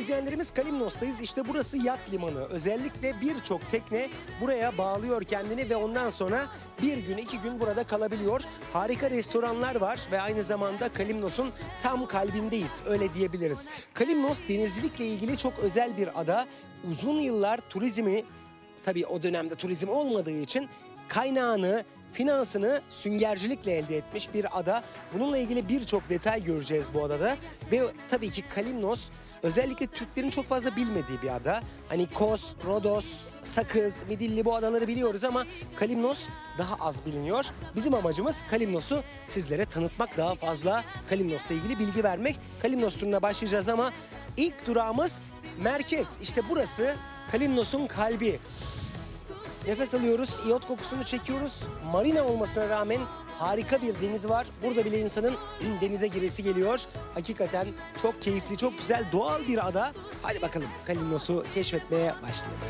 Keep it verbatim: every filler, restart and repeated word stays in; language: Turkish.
izleyenlerimiz, Kalimnos'tayız. İşte burası yat limanı. Özellikle birçok tekne buraya bağlıyor kendini ve ondan sonra bir gün iki gün burada kalabiliyor. Harika restoranlar var ve aynı zamanda Kalimnos'un tam kalbindeyiz, öyle diyebiliriz. Kalimnos denizcilikle ilgili çok özel bir ada. Uzun yıllar turizmi, tabii o dönemde turizm olmadığı için kaynağını, finansını süngercilikle elde etmiş bir ada. Bununla ilgili birçok detay göreceğiz bu adada. Ve tabii ki Kalimnos özellikle Türklerin çok fazla bilmediği bir ada. Hani Kos, Rodos, Sakız, Midilli, bu adaları biliyoruz ama Kalimnos daha az biliniyor. Bizim amacımız Kalimnos'u sizlere tanıtmak, daha fazla Kalimnos'la ilgili bilgi vermek. Kalimnos turuna başlayacağız ama ilk durağımız merkez. İşte burası Kalimnos'un kalbi. Nefes alıyoruz, iyot kokusunu çekiyoruz. Marina olmasına rağmen harika bir deniz var. Burada bile insanın denize giresi geliyor. Hakikaten çok keyifli, çok güzel, doğal bir ada. Hadi bakalım Kalimnos'u keşfetmeye başlayalım.